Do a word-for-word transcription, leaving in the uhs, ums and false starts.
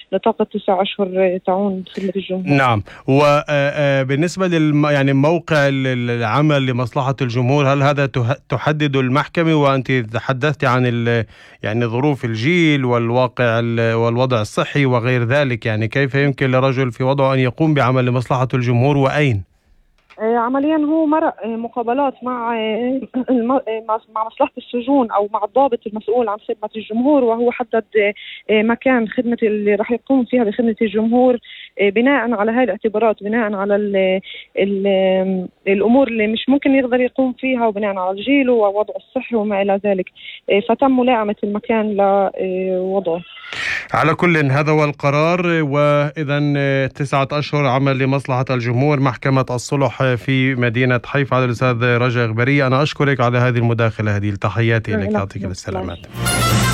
نطاق التسع أشهر تعون خدمة الجمهور. نعم. وبالنسبة للم يعني موقع العمل لمصلحة الجمهور، هل هذا تحدد المحكمة؟ وأنت تحدثت عن يعني ظروف الجيل والواقع والوضع الصحي وغير ذلك، يعني كيف يمكن لرجل في وضعه أن يقوم بعمل لمصلحة الجمهور وأين؟ عمليا هو مرق مقابلات مع مع مصلحة السجون أو مع الضابط المسؤول عن خدمة الجمهور، وهو حدد مكان خدمة اللي راح يقوم فيها بخدمة الجمهور بناء على هذه الاعتبارات، بناء على ال ال الأمور اللي مش ممكن يقدر يقوم فيها، وبناء على جيله ووضعه الصحي وما إلى ذلك، فتم ملائمة المكان لوضعه. على كل هذا هو القرار. وإذا تسعة أشهر عمل لمصلحة الجمهور، محكمة الصلح في مدينة حيفا. على الأستاذ رجاء إغبارية، أنا أشكرك على هذه المداخلة، هذه التحيات لك، يعطيك السلامات.